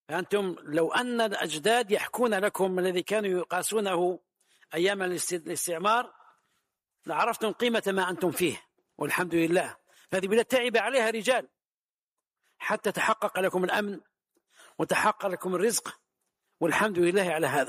أنتم لو أن الأجداد يحكون لكم الذي كانوا يقاسونه أيام الاستعمار لعرفتم قيمة ما أنتم فيه، والحمد لله. هذه بلاد تعب عليها رجال حتى تحقق لكم الأمن وتحقق لكم الرزق، والحمد لله على هذا.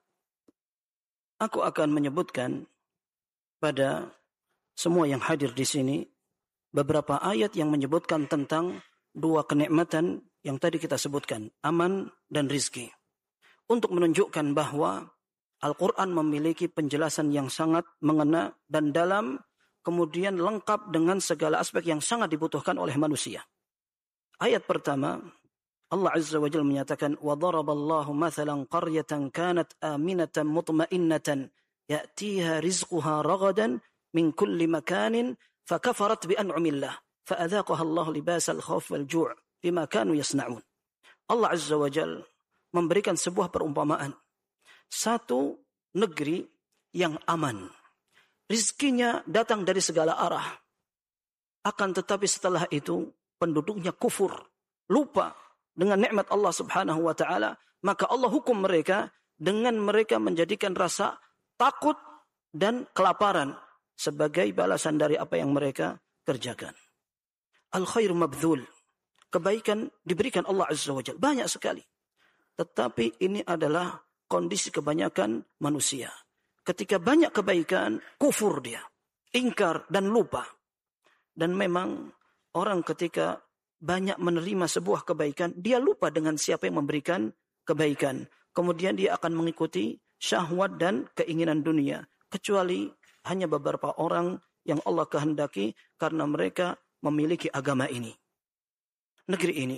Aku akan menyebutkan pada semua yang hadir di sini beberapa ayat yang menyebutkan tentang dua kenikmatan yang tadi kita sebutkan, aman dan rizki, untuk menunjukkan bahwa Al-Quran memiliki penjelasan yang sangat mengena dan dalam, kemudian lengkap dengan segala aspek yang sangat dibutuhkan oleh manusia. Ayat pertama, Allah Azza wa Jalla menyatakan, وَضَرَبَ اللَّهُ مَثَلًا قَرْيَةً كَانَتْ آمِنَةً مُطْمَئِنَّةً يَأْتِيهَا رِزْقُهَا رَغَدًا مِنْ كُلِّ مَكَانٍ فَكَفَرَتْ بِأَنْعُمِ اللَّهِ فَأَذَاقَهَا اللَّهُ لِبَاسَ الْخَوْفِ وَالْجُوعِ بِمَا كَانُوا يَصْنَعُونَ. Allah Azza wa Jalla memberikan sebuah perumpamaan. Satu negeri yang aman. Rizkinya datang dari segala arah. Akan tetapi setelah itu penduduknya kufur, lupa dengan nikmat Allah Subhanahu wa taala, maka Allah hukum mereka dengan mereka menjadikan rasa takut dan kelaparan sebagai balasan dari apa yang mereka kerjakan. Al-khair mabdhul. Kebaikan diberikan Allah Azza wa Jalla banyak sekali. Tetapi ini adalah kondisi kebanyakan manusia. Ketika banyak kebaikan, kufur dia, ingkar dan lupa. Dan memang orang ketika banyak menerima sebuah kebaikan, dia lupa dengan siapa yang memberikan kebaikan. Kemudian dia akan mengikuti syahwat dan keinginan dunia. Kecuali hanya beberapa orang yang Allah kehendaki karena mereka memiliki agama ini. Negeri ini,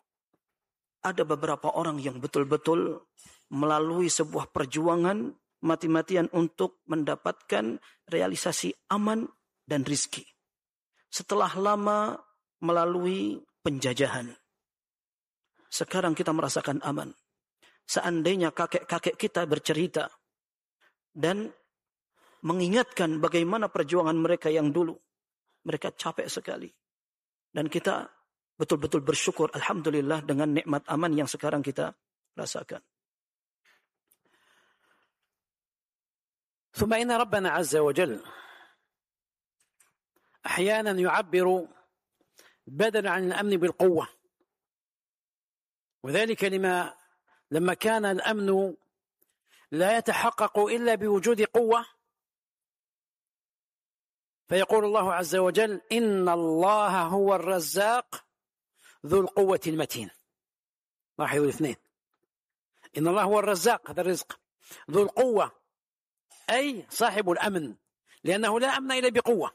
ada beberapa orang yang betul-betul melalui sebuah perjuangan mati-matian untuk mendapatkan realisasi aman dan rizki. Setelah lama melalui penjajahan, sekarang kita merasakan aman. Seandainya kakek-kakek kita bercerita dan mengingatkan bagaimana perjuangan mereka yang dulu, mereka capek sekali. Dan kita betul-betul bersyukur, alhamdulillah, dengan nikmat aman yang sekarang kita rasakan. ثم إن ربنا عز وجل أحيانا يعبر بدلا عن الأمن بالقوة، وذلك لما كان الأمن لا يتحقق إلا بوجود قوة، فيقول الله عز وجل إن الله هو الرزاق ذو القوة المتين. لاحظوا الاثنين، إن الله هو الرزاق، هذا الرزق، ذو القوة أي صاحب الأمن، لأنه لا أمن إلا بقوة.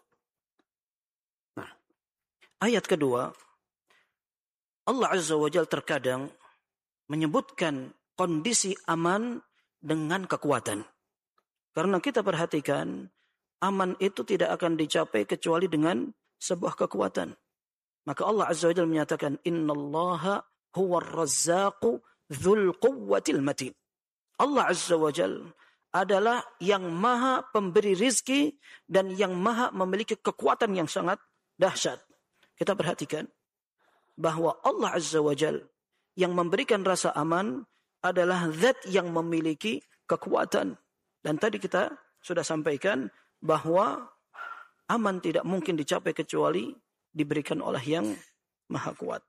Ayat kedua, Allah Azza wa Jalla terkadang menyebutkan kondisi aman dengan kekuatan. Karena kita perhatikan, aman itu tidak akan dicapai kecuali dengan sebuah kekuatan. Maka Allah Azza wa Jalla menyatakan, innallaha huwar razzaqu dzul quwwatil matin. Allah Azza wa Jalla adalah yang maha pemberi rizki dan yang maha memiliki kekuatan yang sangat dahsyat. Kita perhatikan bahwa Allah Azza wa Jalla yang memberikan rasa aman adalah zat yang memiliki kekuatan. Dan tadi kita sudah sampaikan bahwa aman tidak mungkin dicapai kecuali diberikan oleh yang maha kuat.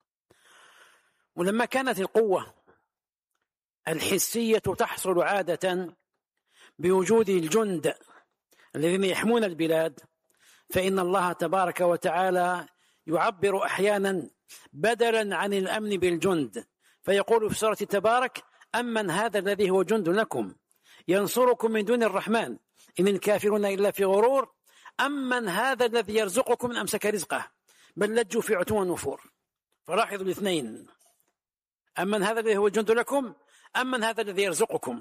ولما كانت القوة الحسية تحصل عادة بوجود الجند الذين يحمون البلاد، فإن الله تبارك وتعالى يعبر أحيانا بدلا عن الأمن بالجند، فيقول في سورة تبارك أمن هذا الذي هو جند لكم ينصركم من دون الرحمن إن الكافرون إلا في غرور أمن هذا الذي يرزقكم من أمسك رزقه بل لجوا في عتو ونفور. فلاحظوا الاثنين، أمن هذا الذي هو جند لكم أمن هذا الذي يرزقكم.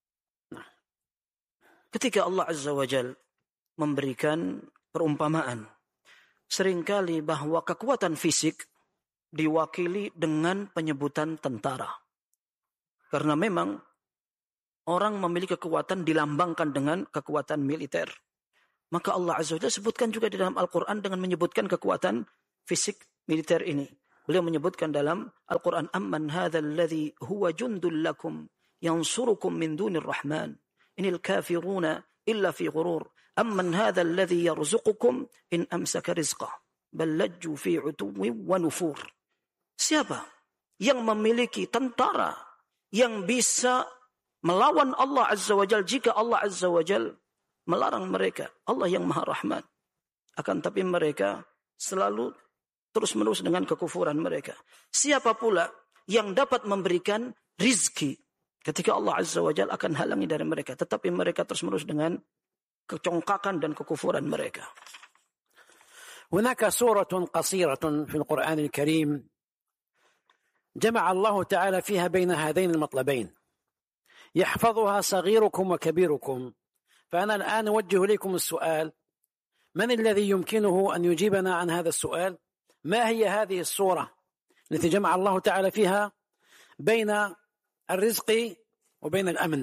Ketika Allah Azza wa Jalla memberikan perumpamaan, seringkali bahwa kekuatan fisik diwakili dengan penyebutan tentara. Karena memang orang memiliki kekuatan dilambangkan dengan kekuatan militer. Maka Allah Azza wa Jalla sebutkan juga di dalam Al-Quran dengan menyebutkan kekuatan fisik militer ini. Beliau menyebutkan dalam Al-Quran, Amman hadha alladhi huwa jundul lakum yansurukum min dunir rahman. Inil kafiruna illa fi ghurur. Amman hadha alladhi yarzuqukum in amsaka rizqah. Bal lajju fi utuwi wa nufur. Siapa yang memiliki tentara yang bisa melawan Allah Azza wa Jal jika Allah Azza wa Jal melarang mereka? Allah yang Maha Rahman. Akan tapi mereka selalu terus-menerus dengan kekufuran mereka. Siapa pula yang dapat memberikan rizki ketika Allah Azza wa Jalla akan halangi dari mereka. Tetapi mereka terus-menerus dengan kecongkakan dan kekufuran mereka. هناك سورة قصيرة في القرآن الكريم جمع الله تعالى فيها بين هذين المطلبين يحفظها صغيركم وكبيركم. فأنا الآن أوجه إليكم السؤال: من الذي يمكنه أن يجيبنا عن هذا السؤال؟ ما هي هذه الصورة التي جمع الله تعالى فيها بين الرزق وبين الأمن؟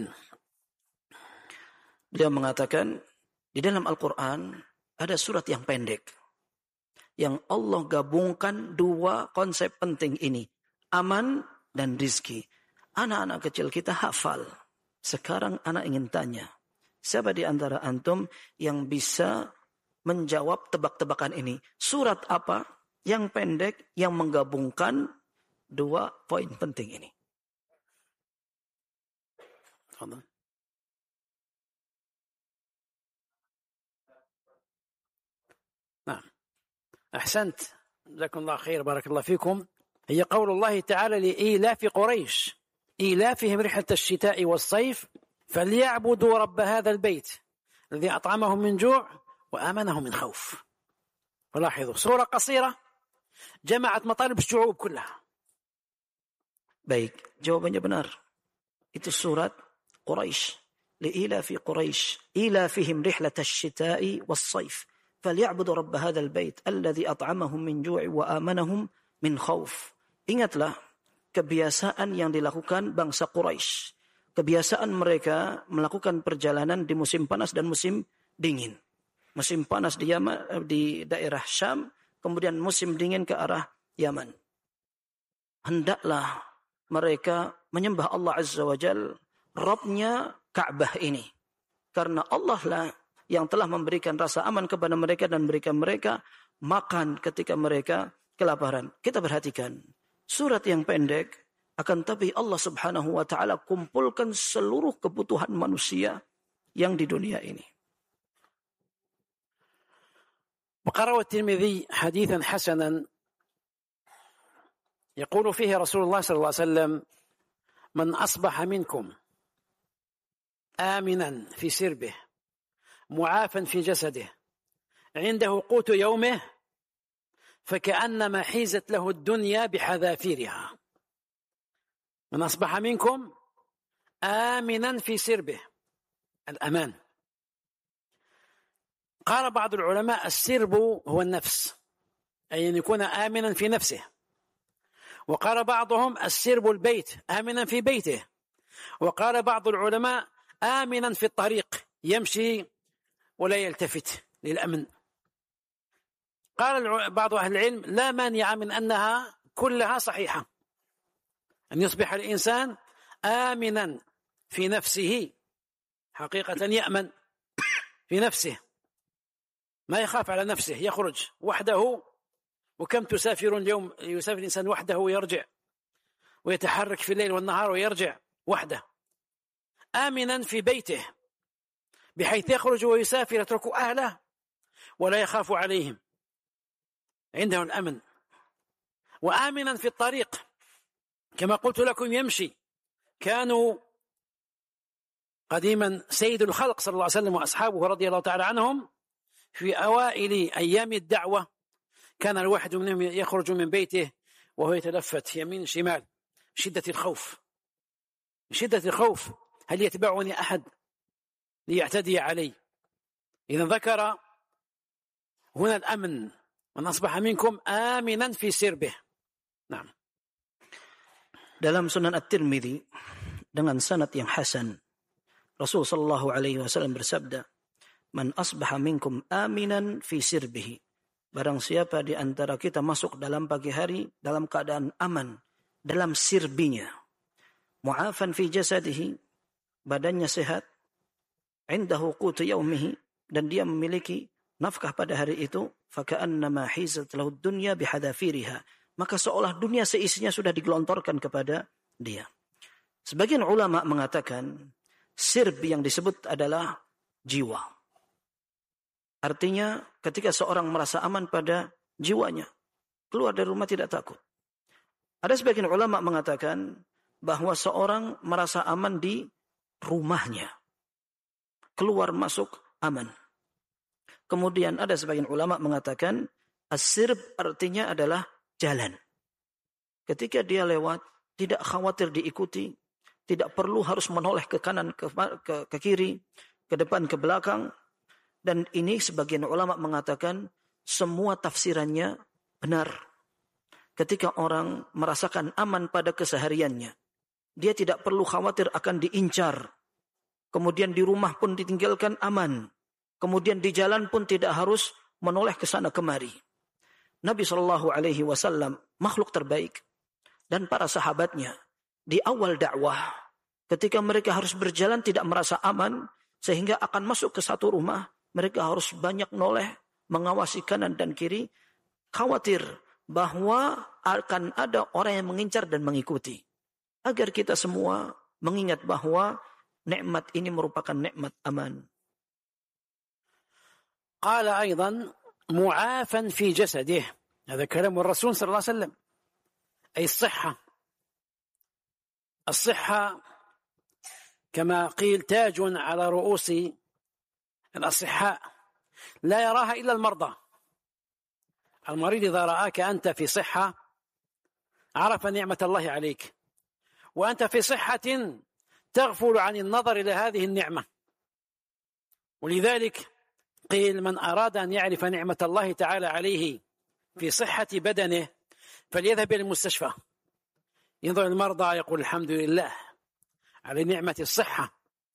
Beliau mengatakan di dalam Al-Quran ada surat yang pendek yang Allah gabungkan dua konsep penting ini, aman dan rizki. Anak-anak kecil kita hafal. Sekarang anak ingin tanya, siapa di antara antum yang bisa menjawab tebak-tebakan ini? Surat apa yang pendek yang menggabungkan dua poin penting ini? نعم، أحسنت، جزاكم الله خير، بارك الله فيكم. هي قول الله تعالى لإيلاف قريش إيلافهم رحلة الشتاء والصيف فليعبدوا رب هذا البيت الذي أطعمهم من جوع وآمنهم من خوف. فلاحظوا سورة قصيرة جمعت مطالب الشعوب كلها. Baik, jawabannya benar. Itu surat Quraisy. Li'ilafi Quraisy, ilafihim rihlatasy syita'i was-sayf. Falyabudu rabb hadzal bait alladzi at'amahum min ju'i wa amanahum min khauf. Ingatlah kebiasaan yang dilakukan bangsa Quraisy. Kebiasaan mereka melakukan perjalanan di musim panas dan musim dingin. Musim panas di daerah Syam, kemudian musim dingin ke arah Yaman. Hendaklah mereka menyembah Allah Azza wa Jal, Rabbnya Ka'bah ini. Karena Allah lah yang telah memberikan rasa aman kepada mereka dan memberikan mereka makan ketika mereka kelaparan. Kita perhatikan surat yang pendek, akan tapi Allah Subhanahu wa taala kumpulkan seluruh kebutuhan manusia yang di dunia ini. وقرأ الترمذي حديثا حسنا يقول فيه رسول الله صلى الله عليه وسلم: من أصبح منكم آمنا في سربه معافا في جسده عنده قوت يومه فكأنما حيزت له الدنيا بحذافيرها. من أصبح منكم آمنا في سربه، الأمان. قال بعض العلماء السرب هو النفس، أي أن يكون آمنا في نفسه. وقال بعضهم السرب البيت، آمنا في بيته. وقال بعض العلماء آمنا في الطريق، يمشي ولا يلتفت للأمن. قال بعض أهل العلم لا مانع من أنها كلها صحيحة، أن يصبح الإنسان آمنا في نفسه، حقيقة يأمن في نفسه، ما يخاف على نفسه، يخرج وحده. وكم تسافر اليوم، يسافر الإنسان وحده ويرجع، ويتحرك في الليل والنهار ويرجع وحده. آمنا في بيته بحيث يخرج ويسافر يترك أهله ولا يخاف عليهم، عنده الأمن. وآمنا في الطريق كما قلت لكم يمشي. كانوا قديما سيد الخلق صلى الله عليه وسلم وأصحابه رضي الله تعالى عنهم في أوائل أيام الدعوة كان الواحد منهم يخرج من بيته وهو يتلفت يمين شمال شدة الخوف، شدة الخوف، هل يتبعني أحد ليعتدي علي؟ إذا ذكر هنا الأمن، من أصبح منكم آمنا في سربه. نعم. Dalam Sunan At-Tirmidzi dengan sanad yang hasan, Rasul sallallahu alaihi wasallam bersabda, "Man asbaha minkum aminan fi sirbihi, barang siapa di antara kita masuk dalam pagi hari dalam keadaan aman dalam sirbinya, mu'afan fi jasadihi, badannya sehat, indahu qutu yaumihi, dan dia memiliki nafkah pada hari itu, faka'annama hizat lahu dunya bihadafiriha, maka seolah dunia seisinya sudah digelontorkan kepada dia. Sebagian ulama mengatakan sirb yang disebut adalah jiwa. Artinya ketika seorang merasa aman pada jiwanya, keluar dari rumah tidak takut. Ada sebagian ulama mengatakan bahwa seorang merasa aman di rumahnya. Keluar masuk aman. Kemudian ada sebagian ulama mengatakan as-sirb artinya adalah jalan. Ketika dia lewat, tidak khawatir diikuti, tidak perlu harus menoleh ke kanan, ke kiri, ke depan, ke belakang. Dan ini sebagian ulama mengatakan semua tafsirannya benar. Ketika orang merasakan aman pada kesehariannya, dia tidak perlu khawatir akan diincar. Kemudian di rumah pun ditinggalkan aman. Kemudian di jalan pun tidak harus menoleh ke sana kemari. Nabi SAW makhluk terbaik dan para sahabatnya di awal dakwah ketika mereka harus berjalan tidak merasa aman sehingga akan masuk ke satu rumah, mereka harus banyak noleh, mengawasi kanan dan kiri, khawatir bahwa akan ada orang yang mengincar dan mengikuti. Agar kita semua mengingat bahwa nikmat ini merupakan nikmat aman. قال أيضا معافا في جسده، هذا كلام الرسول صلى الله عليه وسلم، أي الصحة كما قيل تاج على رؤوس الأصحاء لا يراها إلا المرضى. المريض إذا رآك أنت في صحة عرف نعمة الله عليك، وأنت في صحة تغفل عن النظر إلى هذه النعمة. ولذلك قيل من أراد أن يعرف نعمة الله تعالى عليه في صحة بدنه فليذهب إلى المستشفى، ينظر المرضى يقول الحمد لله على نعمة الصحة.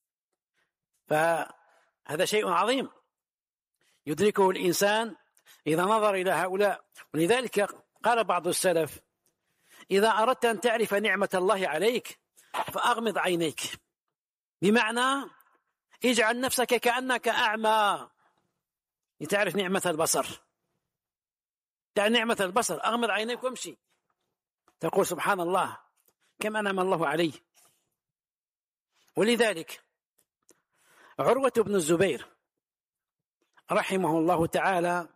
فهذا شيء عظيم يدركه الإنسان إذا نظر إلى هؤلاء. ولذلك قال بعض السلف إذا أردت أن تعرف نعمة الله عليك فأغمض عينيك، بمعنى اجعل نفسك كأنك أعمى لتعرف نعمة البصر. تعرف نعمة البصر، أغمض عينيك وامشي تقول سبحان الله كم أنعم الله علي. ولذلك عروة بن الزبير رحمه الله تعالى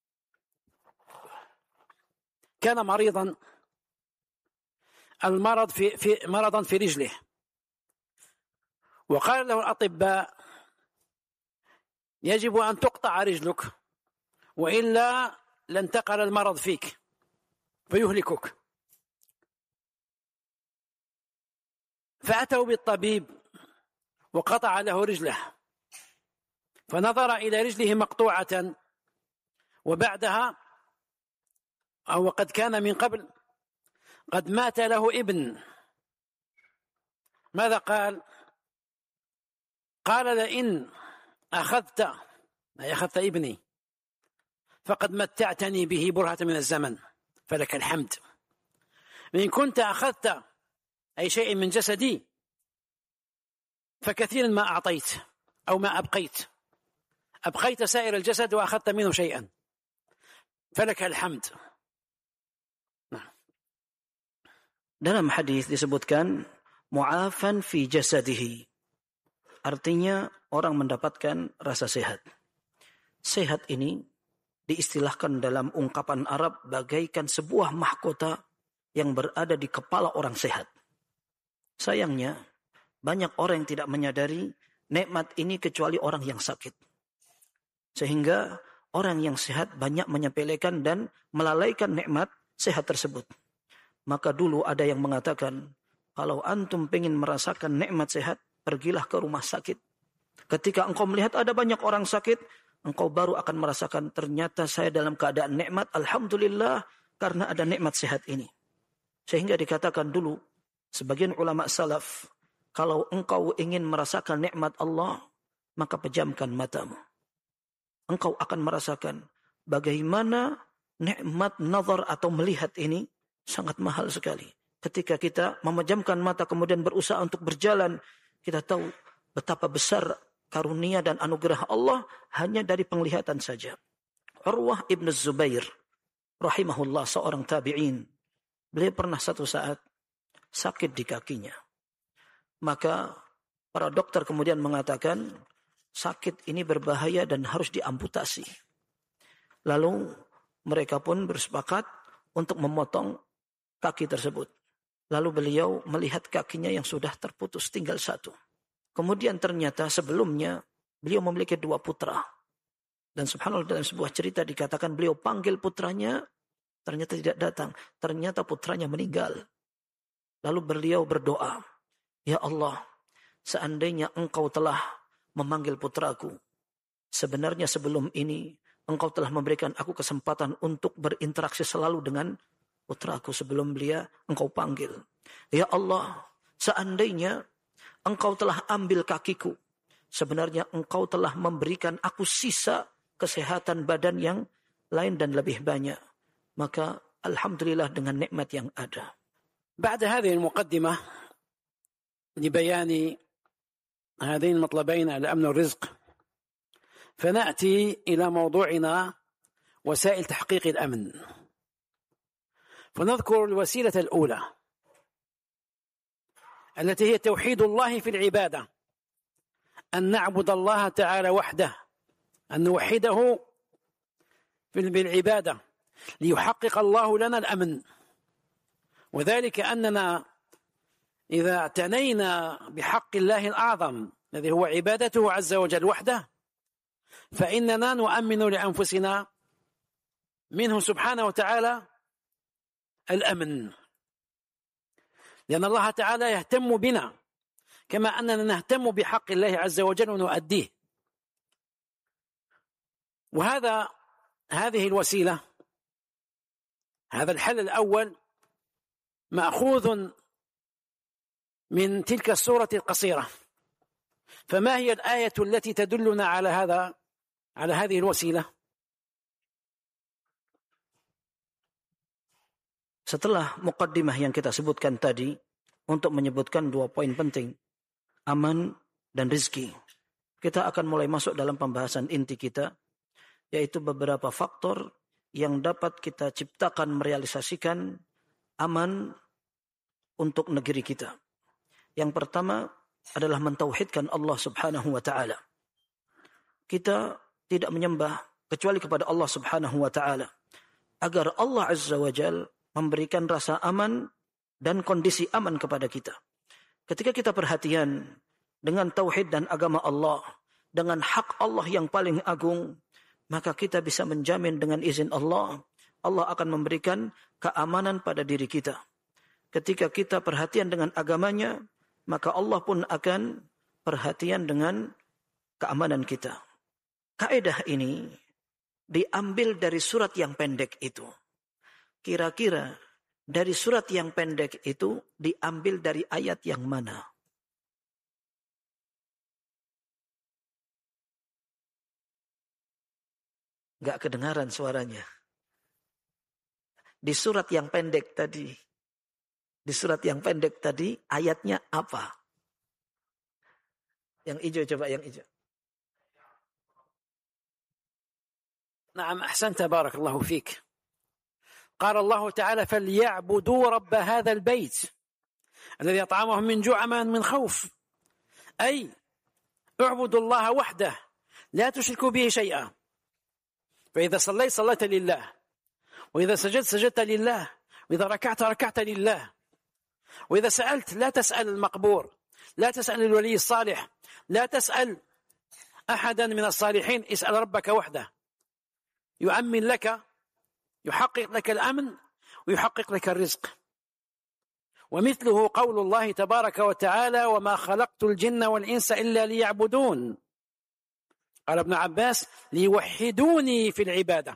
كان مريضا، المرض مرضا في رجله، وقال له الأطباء يجب أن تقطع رجلك وإلا لانتقل المرض فيك فيهلكك. فأتوا بالطبيب وقطع له رجله، فنظر إلى رجله مقطوعة، وبعدها أو قد كان من قبل قد مات له ابن. ماذا قال؟ قال لئن أخذت ابني فقد متعتني به برهة من الزمن فلك الحمد، وإن كنت أخذت أي شيء من جسدي فكثيرا ما أعطيت أو ما أبقيت سائر الجسد وأخذت منه شيئا فلك الحمد. Dalam hadis disebutkan mu'afan fi jasadihi, artinya orang mendapatkan rasa sehat. Sehat ini diistilahkan dalam ungkapan Arab bagaikan sebuah mahkota yang berada di kepala orang sehat. Sayangnya banyak orang yang tidak menyadari nikmat ini kecuali orang yang sakit. Sehingga orang yang sehat banyak menyepelekan dan melalaikan nikmat sehat tersebut. Maka dulu ada yang mengatakan, kalau antum pengen merasakan nikmat sehat, pergilah ke rumah sakit. Ketika engkau melihat ada banyak orang sakit, engkau baru akan merasakan ternyata saya dalam keadaan nikmat, alhamdulillah karena ada nikmat sehat ini. Sehingga dikatakan dulu, sebagian ulama salaf, kalau engkau ingin merasakan nikmat Allah, maka pejamkan matamu. Engkau akan merasakan bagaimana nikmat nazar atau melihat ini sangat mahal sekali. Ketika kita memejamkan mata kemudian berusaha untuk berjalan, kita tahu betapa besar karunia dan anugerah Allah hanya dari penglihatan saja. Urwah ibn Zubair rahimahullah, seorang tabi'in, beliau pernah satu saat sakit di kakinya. Maka para dokter kemudian mengatakan sakit ini berbahaya dan harus diamputasi. Lalu mereka pun bersepakat untuk memotong kaki tersebut. Lalu beliau melihat kakinya yang sudah terputus tinggal satu. Kemudian ternyata sebelumnya beliau memiliki 2 putra. Dan subhanallah dalam sebuah cerita dikatakan beliau panggil putranya, ternyata tidak datang. Ternyata putranya meninggal. Lalu beliau berdoa, "Ya Allah, seandainya Engkau telah memanggil putraku, sebenarnya sebelum ini Engkau telah memberikan aku kesempatan untuk berinteraksi selalu dengan putraku sebelum Engkau panggil. Ya Allah, seandainya Engkau telah ambil kakiku, sebenarnya Engkau telah memberikan aku sisa kesehatan badan yang lain dan lebih banyak. Maka alhamdulillah dengan nikmat yang ada." بعد هذه المقدمة لبيان هذين المطلبين الأمن والرزق، فنأتي إلى موضوعنا وسائل تحقيق الأمن. فنذكر الوسيلة الأولى التي هي توحيد الله في العبادة، أن نعبد الله تعالى وحده، أن نوحده بالعبادة ليحقق الله لنا الأمن. وذلك أننا إذا اعتنينا بحق الله الأعظم الذي هو عبادته عز وجل وحده، فإننا نؤمن لأنفسنا منه سبحانه وتعالى الأمن، لأن الله تعالى يهتم بنا كما أننا نهتم بحق الله عز وجل ونؤديه. هذه الوسيلة، هذا الحل الأول مأخوذ من تلك السورة القصيرة. فما هي الآية التي تدلنا على هذه الوسيلة؟ Setelah muqaddimah yang kita sebutkan tadi untuk menyebutkan 2 poin penting, aman dan rizki, kita akan mulai masuk dalam pembahasan inti kita, yaitu beberapa faktor yang dapat kita ciptakan, merealisasikan aman untuk negeri kita. Yang pertama adalah mentauhidkan Allah subhanahu wa ta'ala. Kita tidak menyembah kecuali kepada Allah subhanahu wa ta'ala, agar Allah azza wa jal memberikan rasa aman dan kondisi aman kepada kita. Ketika kita perhatian dengan tauhid dan agama Allah, dengan hak Allah yang paling agung, maka kita bisa menjamin dengan izin Allah, Allah akan memberikan keamanan pada diri kita. Ketika kita perhatian dengan agamanya, maka Allah pun akan perhatian dengan keamanan kita. Kaidah ini diambil dari surat yang pendek itu. Kira-kira dari surat yang pendek itu diambil dari ayat yang mana? Enggak kedengaran suaranya. Di surat yang pendek tadi, ayatnya apa? Yang hijau, coba yang hijau. نعم أحسنت بارك الله فيك. قال الله تعالى فليعبدوا رب هذا البيت الذي أطعمهم من جوع أمن من خوف، أي اعبدوا الله وحده لا تشركوا به شيئا. فإذا صليت لله، وإذا سجدت لله، وإذا ركعت لله، وإذا سألت لا تسأل المقبور، لا تسأل الولي الصالح، لا تسأل أحدا من الصالحين، اسأل ربك وحده يؤمن لك، يحقق لك الأمن ويحقق لك الرزق. ومثله قول الله تبارك وتعالى وما خلقت الجن والإنس إلا ليعبدون. قال ابن عباس ليوحدوني في العبادة،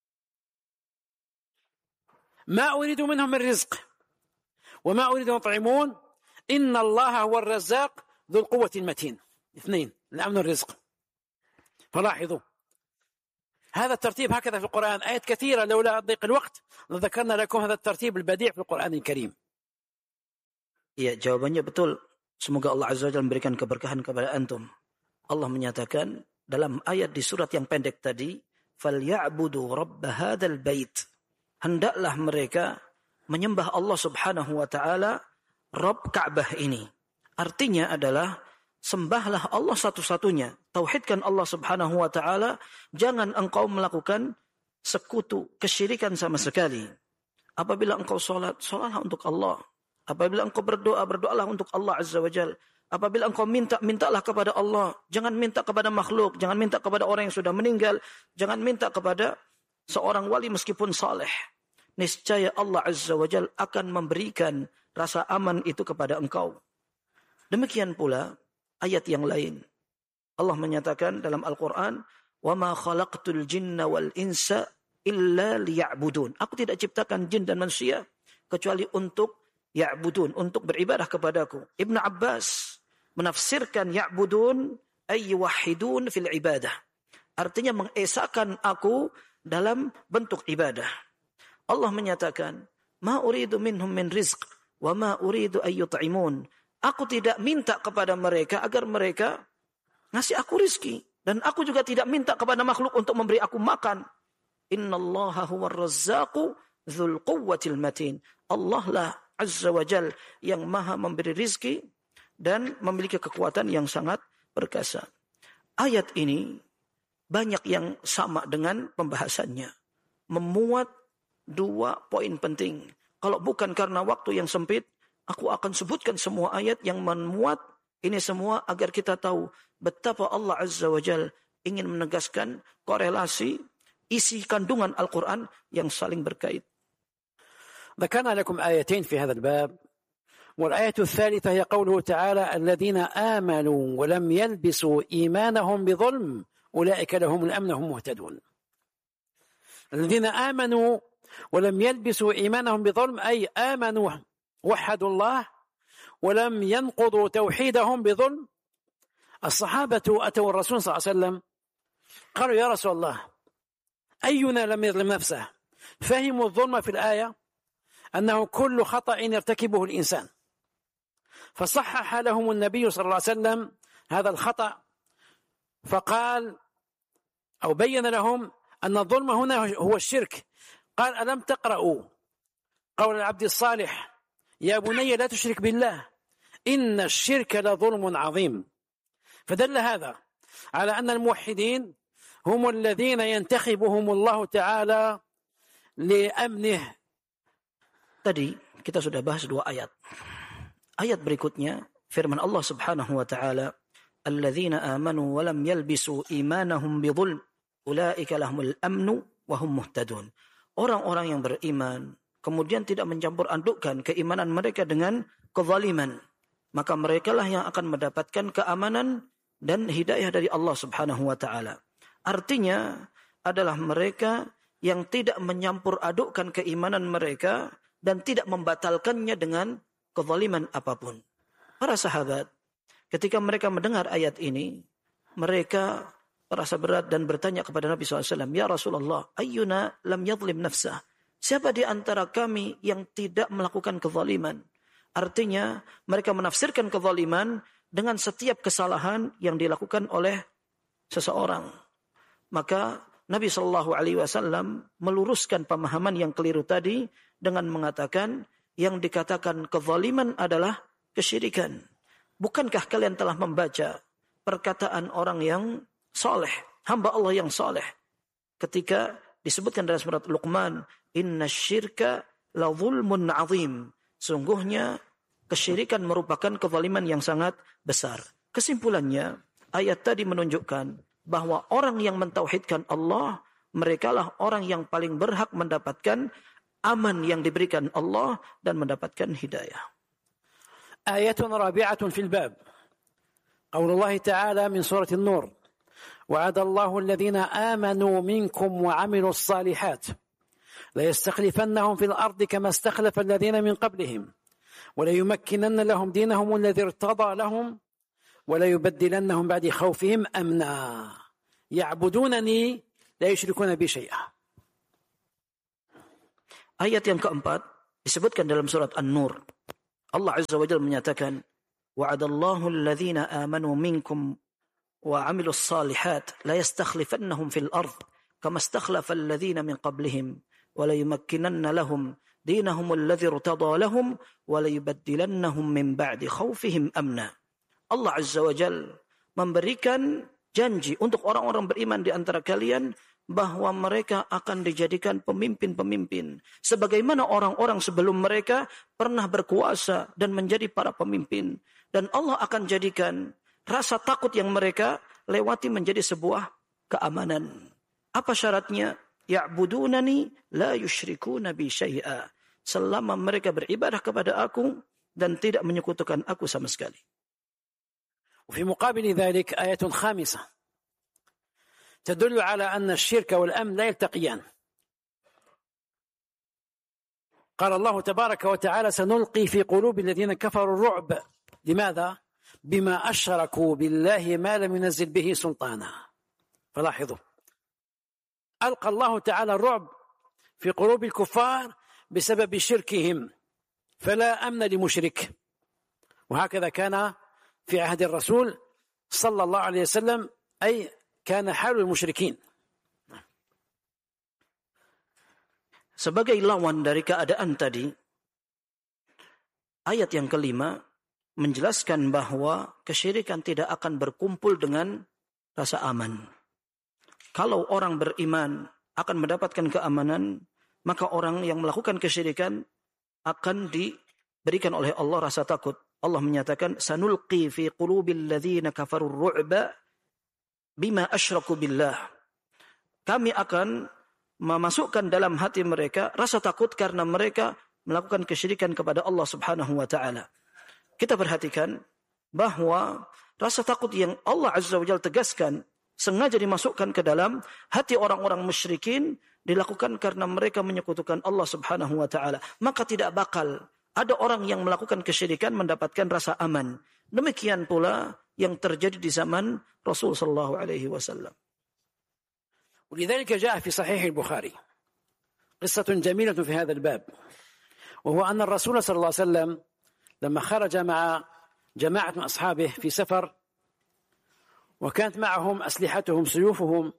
ما أريد منهم من رزق وما أريد أن يطعمون، إن الله هو الرزاق ذو القوة المتين. 2 الأمن والرزق. فلاحظوا هذا الترتيب هكذا في القرآن، آيات كثيرة لولا ضيق الوقت لذكرنا لكم هذا الترتيب البديع في القرآن الكريم. Ya, jawabannya betul. Semoga Allah Azza wa Jalla memberikan keberkahan kepada antum. Allah menyatakan dalam ayat di surat yang pendek tadi, "Falya'budu rabb hadzal bait." Hendaklah mereka menyembah Allah Subhanahu wa taala, Rabb Ka'bah ini. Artinya adalah sembahlah Allah satu-satunya. Tauhidkan Allah Subhanahu wa taala, jangan engkau melakukan sekutu, kesyirikan sama sekali. Apabila engkau salat, salatlah untuk Allah. Apabila engkau berdoa, berdoalah untuk Allah Azza wa Jalla. Apabila engkau minta, mintalah kepada Allah. Jangan minta kepada makhluk, jangan minta kepada orang yang sudah meninggal, jangan minta kepada seorang wali meskipun saleh. Niscaya Allah Azza wa Jalla akan memberikan rasa aman itu kepada engkau. Demikian pula ayat yang lain. Allah menyatakan dalam Al-Quran, وَمَا خَلَقْتُ الْجِنَّ وَالْإِنسَ إِلَّا لِيَعْبُدُونَ. Aku tidak ciptakan jin dan manusia kecuali untuk ya'budun, untuk beribadah kepadaku. Ibn Abbas menafsirkan ya'budun ay yuwahhidun fil ibadah. Artinya mengesahkan aku dalam bentuk ibadah. Allah menyatakan, "Ma uridu minhum min rizq wa ma uridu ay yut'imun." Aku tidak minta kepada mereka agar mereka ngasih aku rizki, dan aku juga tidak minta kepada makhluk untuk memberi aku makan. Innallaha huwar razzaqu dzul quwwatil matin. Allah lah Azza wa Jal yang maha memberi rizki dan memiliki kekuatan yang sangat perkasa. Ayat ini banyak yang sama dengan pembahasannya. Memuat 2 poin penting. Kalau bukan karena waktu yang sempit, aku akan sebutkan semua ayat yang memuat ini semua agar kita tahu betapa Allah Azza wa Jal ingin menegaskan korelasi isi kandungan Al-Quran yang saling berkait. ذكرنا لكم آيتين في هذا الباب، والآية الثالثة هي قوله تعالى: الذين آمنوا ولم يلبسوا إيمانهم بظلم أولئك لهم الأمن وهم مهتدون. الذين آمنوا ولم يلبسوا إيمانهم بظلم أي آمنوا وحدوا الله ولم ينقضوا توحيدهم بظلم. الصحابة أتوا الرسول صلى الله عليه وسلم قالوا: يا رسول الله، أينا لم يظلم نفسه؟ فهموا الظلم في الآية أنه كل خطأ يرتكبه الإنسان، فصحح لهم النبي صلى الله عليه وسلم هذا الخطأ، فقال أو بين لهم أن الظلم هنا هو الشرك. قال: ألم تقرأوا قول العبد الصالح: يا بني لا تشرك بالله إن الشرك لظلم عظيم. فدل هذا على أن الموحدين هم الذين ينتخبهم الله تعالى لأمنه. Tadi kita sudah bahas 2 ayat. Ayat berikutnya firman Allah Subhanahu wa taala, "Alladzina amanu wa lam yalbisu imanahum bidzulm, ulaika lahumul amnu wa hum muhtadun." Orang-orang yang beriman kemudian tidak mencampur adukkan keimanan mereka dengan kezaliman, maka merekalah yang akan mendapatkan keamanan dan hidayah dari Allah Subhanahu wa taala. Artinya adalah mereka yang tidak menyampur adukkan keimanan mereka dan tidak membatalkannya dengan kezaliman apapun. Para sahabat, ketika mereka mendengar ayat ini, mereka merasa berat dan bertanya kepada Nabi SAW, "Ya Rasulullah, ayyuna lam yadlim nafsah?" Siapa di antara kami yang tidak melakukan kezaliman? Artinya, mereka menafsirkan kezaliman dengan setiap kesalahan yang dilakukan oleh seseorang. Maka Nabi SAW meluruskan pemahaman yang keliru tadi dengan mengatakan yang dikatakan kezaliman adalah kesyirikan. Bukankah kalian telah membaca perkataan orang yang saleh, hamba Allah yang saleh, ketika disebutkan dalam surat Luqman, "Inna syirka la zulmun azim." Sungguhnya kesyirikan merupakan kezaliman yang sangat besar. Kesimpulannya, ayat tadi menunjukkan bahwa orang yang mentauhidkan Allah, merekalah orang yang paling berhak mendapatkan aman yang diberikan Allah dan mendapatkan hidayah. آية رابعة في الباب قول الله تعالى من سورة النور: وعد الله الذين آمنوا منكم وعملوا الصالحات ليستخلفنهم في الأرض كما استخلف الذين من قبلهم وليمكنن لهم دينهم الذي ارتضى لهم وليبدلنهم بعد خوفهم أمنا يعبدونني لا يشركون بي شيئا. Ayat yang keempat disebutkan dalam surat An-Nur. Allah Azza wa Jalla menyatakan, wa'adallahu alladhina amanu minkum wa 'amilus salihat la yastakhlifannahum fil ard kama istakhlafa alladhina min qablihim wa la yumakkinanna lahum dinahum alladhi irtada lahum wa la yubaddilannahum min ba'di khawfihim amna. Allah Azza wa Jalla memberikan janji untuk orang-orang beriman di antara kalian bahwa mereka akan dijadikan pemimpin-pemimpin sebagaimana orang-orang sebelum mereka pernah berkuasa dan menjadi para pemimpin, dan Allah akan jadikan rasa takut yang mereka lewati menjadi sebuah keamanan. Apa syaratnya? Ya'budunani la yusyrikuna bi syai'a. Selama mereka beribadah kepada aku dan tidak menyekutukan aku sama sekali. وفي مقابل ذلك آية خامسة تدل على أن الشرك والأمن لا يلتقيان. قال الله تبارك وتعالى سنلقي في قلوب الذين كفروا الرعب. لماذا؟ بما أشركوا بالله ما لم ينزل به سلطانا. فلاحظوا، ألقى الله تعالى الرعب في قلوب الكفار بسبب شركهم، فلا أمن لمشرك. وهكذا كان في عهد الرسول صلى الله عليه وسلم، أي كان حال المشركين. Sebagai lawan dari keadaan tadi, ayat yang kelima menjelaskan bahwa kesyirikan tidak akan berkumpul dengan rasa aman. Kalau orang beriman akan mendapatkan keamanan, maka orang yang melakukan kesyirikan akan diberikan oleh Allah rasa takut. Allah menyatakan, sanulqi fi qulubil ladzina kafarur ru'ba bima asyraku billah. Kami akan memasukkan dalam hati mereka rasa takut karena mereka melakukan kesyirikan kepada Allah Subhanahu wa taala. Kita perhatikan bahwa rasa takut yang Allah Azza wa Jalla tegaskan sengaja dimasukkan ke dalam hati orang-orang musyrikin dilakukan karena mereka menyekutukan Allah Subhanahu wa taala. Maka tidak bakal ada orang yang melakukan kesyirikan mendapatkan rasa aman. Demikian pula yang terjadi di zaman Rasul sallallahu alaihi wasallam. ولذلك جاء في صحيح البخاري قصة جميلة في هذا الباب، وهو أن الرسول صلى الله عليه وسلم لما خرج مع جماعة من أصحابه في سفر، وكانت معهم أسلحتهم سيوفهم،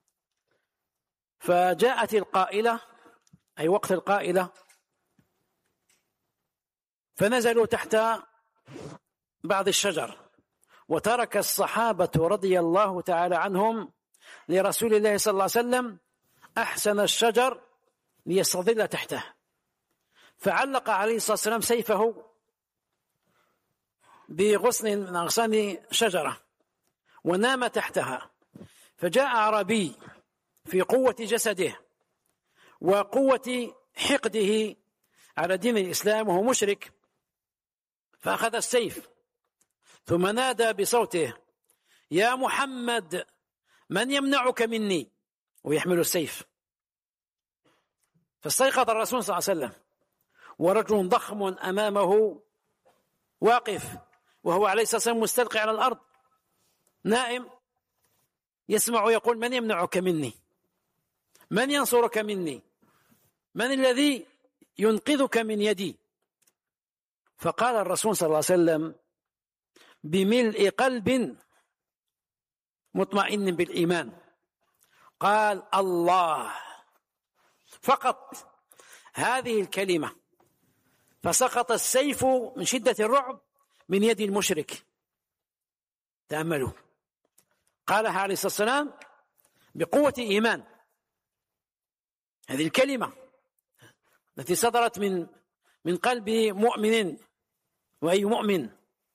فجاءت القائلة، أي وقت القائلة، فنزلوا تحت بعض الشجر، وترك الصحابة رضي الله تعالى عنهم لرسول الله صلى الله عليه وسلم أحسن الشجر ليستظل تحته، فعلق عليه الصلاة والسلام سيفه بغصن من أغصان شجرة ونام تحتها. فجاء أعرابي في قوة جسده وقوة حقده على دين الإسلام وهو مشرك، فأخذ السيف ثم نادى بصوته: يا محمد من يمنعك مني؟ ويحمل السيف. فاستيقظ الرسول صلى الله عليه وسلم ورجل ضخم أمامه واقف، وهو عليه الصلاة والسلام مستلقي على الأرض نائم، يسمع يقول: من يمنعك مني؟ من ينصرك مني؟ من الذي ينقذك من يدي؟ فقال الرسول صلى الله عليه وسلم بملء قلب مطمئن بالإيمان، قال: الله. فقط هذه الكلمة، فسقط السيف من شدة الرعب من يد المشرك. تأملوا، قالها عليه الصلاة والسلام بقوة إيمان. هذه الكلمة التي صدرت من قلب مؤمن، وأي مؤمن.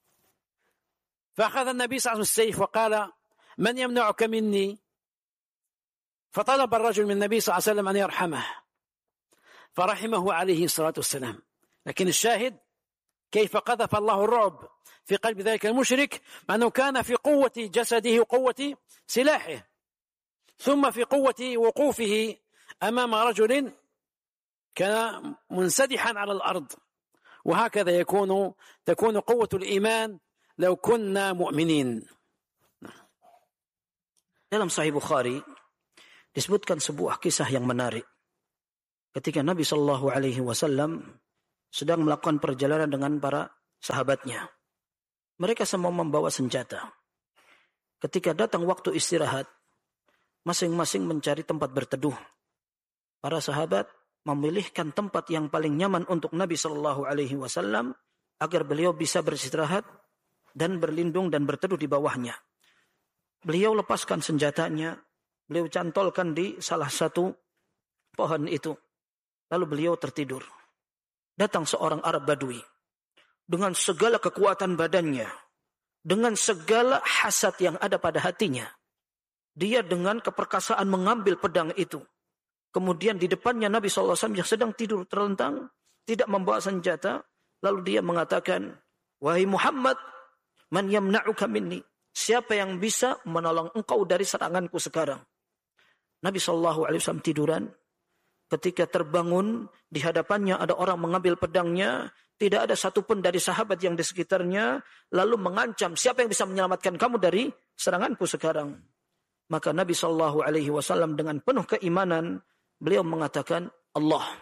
فأخذ النبي صلى الله عليه وسلم السيف وقال: من يمنعك مني؟ فطلب الرجل من النبي صلى الله عليه وسلم أن يرحمه، فرحمه عليه الصلاة والسلام. لكن الشاهد كيف قذف الله الرعب في قلب ذلك المشرك، مع أنه كان في قوة جسده وقوة سلاحه، ثم في قوة وقوفه أمام رجل كان منسدحا على الأرض. وهكذا تكون قوة الإيمان لو كنا مؤمنين. Dalam Sahih Bukhari disebutkan sebuah kisah yang menarik. Ketika Nabi Shallallahu Alaihi Wasallam sedang melakukan perjalanan dengan para sahabatnya, mereka semua membawa senjata. Ketika datang waktu istirahat, masing-masing mencari tempat berteduh. Para sahabat memilihkan tempat yang paling nyaman untuk Nabi Shallallahu Alaihi Wasallam agar beliau bisa beristirahat dan berlindung dan berteduh di bawahnya. Beliau lepaskan senjatanya, beliau cantolkan di salah satu pohon itu. Lalu beliau tertidur. Datang seorang Arab Badui dengan segala kekuatan badannya, dengan segala hasad yang ada pada hatinya. Dia dengan keperkasaan mengambil pedang itu. Kemudian di depannya Nabi SAW yang sedang tidur terlentang, tidak membawa senjata. Lalu dia mengatakan, "Wahai Muhammad, man yamna'uka minni?" Siapa yang bisa menolong engkau dari seranganku sekarang? Nabi SAW tiduran. Ketika terbangun, di hadapannya ada orang mengambil pedangnya. Tidak ada satupun dari sahabat yang di sekitarnya. Lalu mengancam, siapa yang bisa menyelamatkan kamu dari seranganku sekarang? Maka Nabi SAW dengan penuh keimanan, beliau mengatakan, Allah.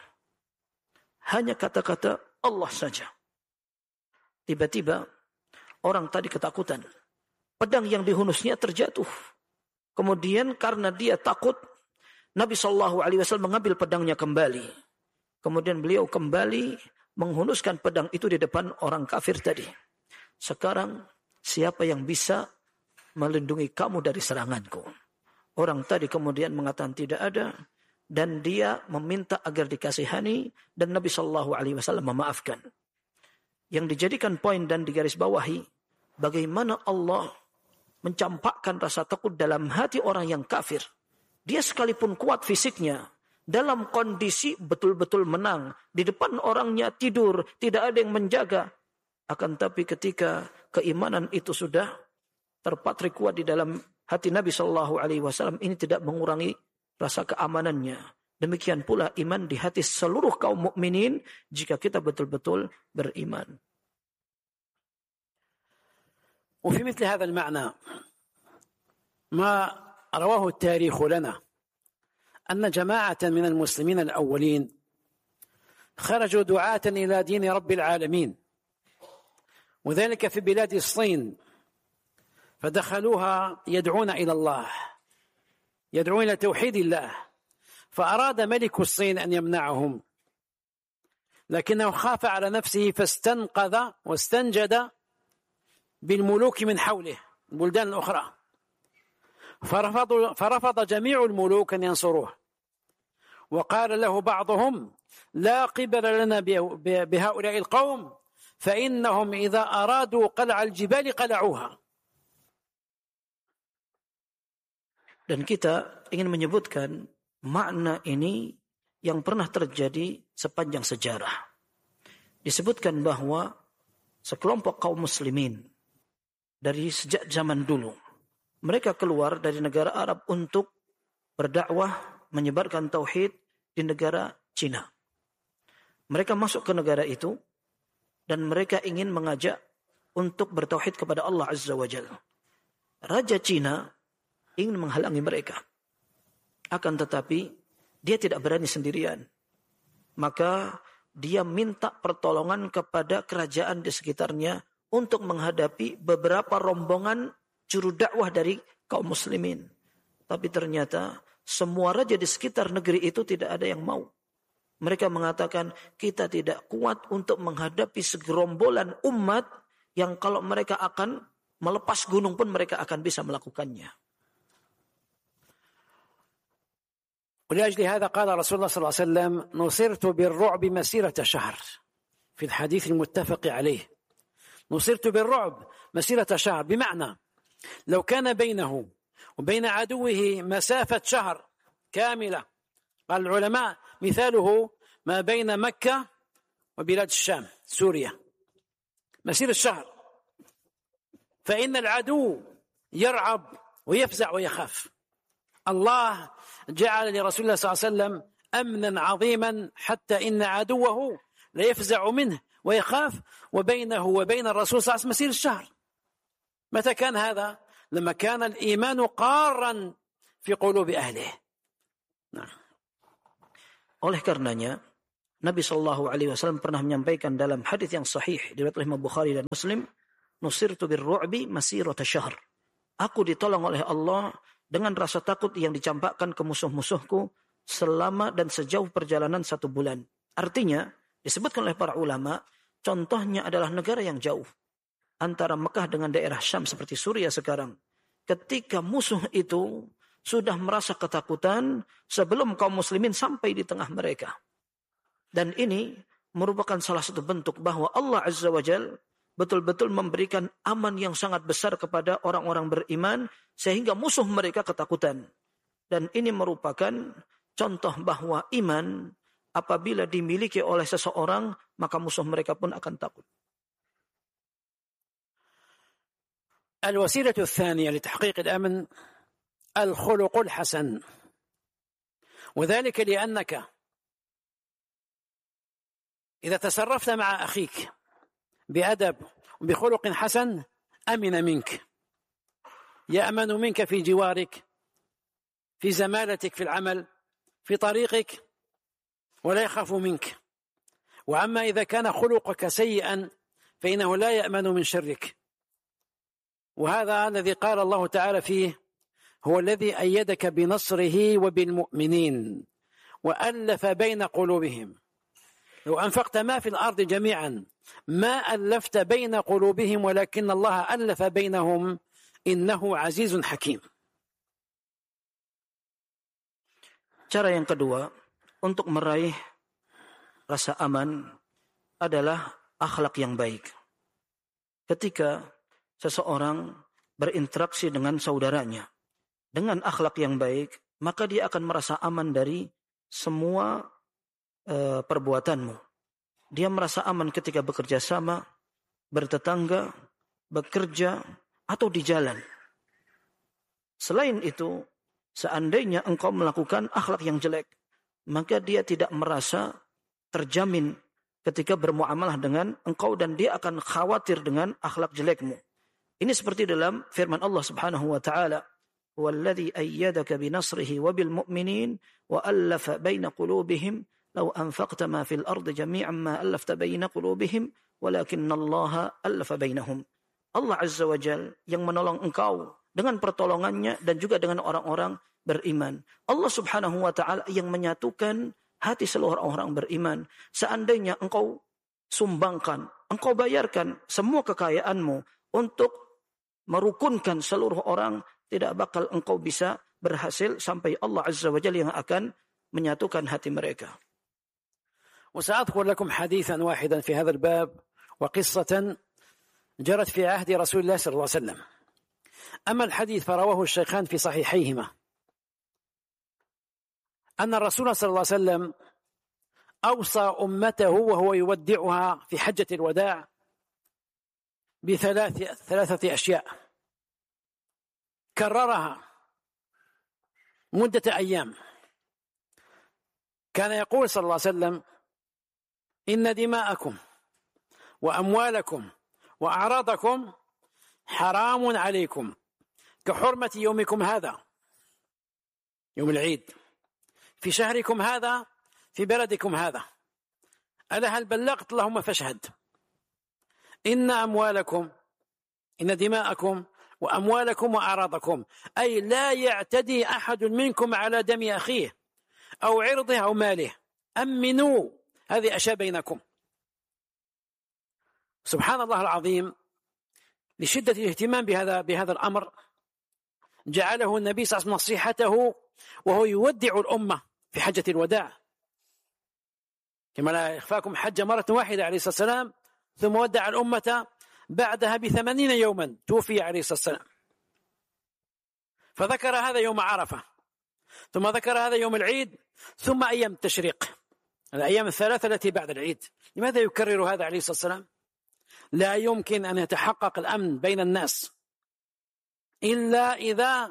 Hanya kata-kata Allah saja. Tiba-tiba, orang tadi ketakutan. Pedang yang dihunusnya terjatuh. Kemudian karena dia takut, Nabi SAW mengambil pedangnya kembali. Kemudian beliau kembali menghunuskan pedang itu di depan orang kafir tadi. Sekarang siapa yang bisa melindungi kamu dari seranganku? Orang tadi kemudian mengatakan tidak ada. Dan dia meminta agar dikasihani. Dan Nabi SAW memaafkan. Yang dijadikan poin dan digarisbawahi. Bagaimana Allah mencampakkan rasa takut dalam hati orang yang kafir. Dia sekalipun kuat fisiknya, dalam kondisi betul-betul menang, di depan orangnya tidur, tidak ada yang menjaga. Akan tapi ketika keimanan itu sudah terpatrik kuat di dalam hati Nabi SAW, ini tidak mengurangi rasa keamanannya. Demikian pula iman di hati seluruh kaum mukminin jika kita betul-betul beriman. وفي مثل هذا المعنى ما رواه التاريخ لنا أن جماعة من المسلمين الأولين خرجوا دعاة إلى دين رب العالمين، وذلك في بلاد الصين، فدخلوها يدعون إلى الله، يدعون إلى توحيد الله، فأراد ملك الصين أن يمنعهم، لكنه خاف على نفسه فاستنقذ واستنجد بالملوك من حوله البلدان الأخرى، فرفض جميع الملوك أن ينصروه، وقال له بعضهم لا قبل لنا بهؤلاء القوم فإنهم إذا أرادوا قلع الجبال قلعوها. Dan kita ingin menyebutkan makna ini yang pernah terjadi sepanjang sejarah. Disebutkan bahwa sekelompok kaum muslimin dari sejak zaman dulu, mereka keluar dari negara Arab untuk berdakwah, menyebarkan tauhid di negara Cina. Mereka masuk ke negara itu dan mereka ingin mengajak untuk bertauhid kepada Allah Azza wa Jalla. Raja Cina ingin menghalangi mereka. Akan tetapi dia tidak berani sendirian. Maka dia minta pertolongan kepada kerajaan di sekitarnya untuk menghadapi beberapa rombongan juru dakwah dari kaum muslimin. Tapi ternyata semua raja di sekitar negeri itu tidak ada yang mau. Mereka mengatakan, kita tidak kuat untuk menghadapi segerombolan umat yang kalau mereka akan melepas gunung pun mereka akan bisa melakukannya. ولأجل هذا قال رسول الله صلى الله عليه وسلم نصرت بالرعب مسيرة شهر في الحديث المتفق عليه. نصرت بالرعب مسيرة شهر، بمعنى لو كان بينه وبين عدوه مسافة شهر كاملة، قال العلماء مثاله ما بين مكة وبلاد الشام سوريا، مسيرة شهر، فإن العدو يرعب ويفزع ويخاف. الله جعل لرسول الله صلى الله عليه وسلم أمنا عظيما حتى إن عدوه ليفزع منه ويخاف، وبينه وبين الرسول صلى الله عليه وسلم مسير الشهر. متى كان هذا؟ لما كان الإيمان قارا في قلوب أهله، Nah. Oleh karenanya, Nabi Shallallahu Alaihi Wasallam pernah menyampaikan dalam hadis yang sahih diriwayatkan Imam Bukhari dan Muslim, "Nusirtu birru'bi masirata syahr." Aku ditolong oleh Allah dengan rasa takut yang dicampakkan ke musuh-musuhku selama dan sejauh perjalanan 1 bulan. Artinya, disebutkan oleh para ulama, contohnya adalah negara yang jauh antara Mekah dengan daerah Syam seperti Suriah sekarang. Ketika musuh itu sudah merasa ketakutan sebelum kaum muslimin sampai di tengah mereka. Dan ini merupakan salah satu bentuk bahwa Allah Azza wa Jalla betul-betul memberikan aman yang sangat besar kepada orang-orang beriman sehingga musuh mereka ketakutan. Dan ini merupakan contoh bahwa iman apabila dimiliki oleh seseorang maka musuh mereka pun akan takut. الوسيلة الثانية لتحقيق الأمن الخلق الحسن، وذلك لأنك إذا تصرفت مع أخيك بأدب وبخلق حسن أمن منك، يأمن منك في جوارك، في زمالتك في العمل، في طريقك، ولا يخاف منك. وأما إذا كان خلقك سيئا فإنه لا يأمن من شرك. وهذا الذي قال الله تعالى فيه: هو الذي أيدك بنصره وبالمؤمنين وألف بين قلوبهم لو أنفقت ما في الأرض جميعا ما ألفت بين قلوبهم ولكن الله ألف بينهم إنه عزيز حكيم. Cara yang kedua untuk meraih rasa aman adalah akhlak yang baik. Ketika seseorang berinteraksi dengan saudaranya dengan akhlak yang baik, maka dia akan merasa aman dari semua perbuatanmu. Dia merasa aman ketika bekerja sama, bertetangga, bekerja, atau di jalan. Selain itu, seandainya engkau melakukan akhlak yang jelek, maka dia tidak merasa terjamin ketika bermuamalah dengan engkau dan dia akan khawatir dengan akhlak jelekmu. Ini seperti dalam firman Allah Subhanahu wa taala, "Walladzi ayyadaka binasrihi wabil mu'minin wa allafa baina qulubihim law anfaqta ma fil ardi jami'an ma allafta baina qulubihim walakinnallaha allafa bainahum." Allah Azza wa Jalla yang menolong engkau dengan pertolongannya dan juga dengan orang-orang beriman. Allah Subhanahu wa taala yang menyatukan hati seluruh orang beriman. Seandainya engkau sumbangkan, engkau bayarkan semua kekayaanmu untuk merukunkan seluruh orang, tidak bakal engkau bisa berhasil sampai Allah Azza wa Jalla yang akan menyatukan hati mereka. وسأذكر لكم حديثا واحدا في هذا الباب وقصة جرت في عهد رسول الله صلى الله عليه وسلم. أما الحديث فرواه الشيخان في صحيحيهما أن الرسول صلى الله عليه وسلم أوصى أمته وهو يودعها في حجة الوداع بثلاثة أشياء كررها مدة أيام. كان يقول صلى الله عليه وسلم: إن دماءكم وأموالكم وأعراضكم حرام عليكم كحرمة يومكم هذا يوم العيد في شهركم هذا في بلدكم هذا. ألا هل بلغت؟ اللهم فاشهد. إن دماءكم وأموالكم وأعراضكم، أي لا يعتدي أحد منكم على دم أخيه أو عرضه أو ماله، أمنوا هذه أشياء بينكم. سبحان الله العظيم، لشدة الاهتمام بهذا الأمر جعله النبي صلى الله عليه وسلم نصيحته وهو يودع الأمة في حجة الوداع، كما لا يخفاكم حج مرة واحدة عليه الصلاة والسلام، ثم ودع الأمة بعدها ب80 يوما توفي عليه الصلاة والسلام. فذكر هذا يوم عرفة، ثم ذكر هذا يوم العيد، ثم أيام التشريق، الأيام الثلاثة التي بعد العيد. لماذا يكرر هذا عليه الصلاة والسلام؟ لا يمكن أن يتحقق الأمن بين الناس إلا إذا